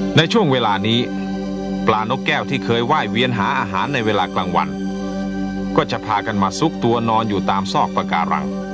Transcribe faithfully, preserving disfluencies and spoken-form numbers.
ในช่วงเวลานี้ปลานกแก้วที่เคยว่ายเวียนหาอาหารในเวลากลางวันก็จะพากันมาซุกตัวนอนอยู่ตามซอกปะการัง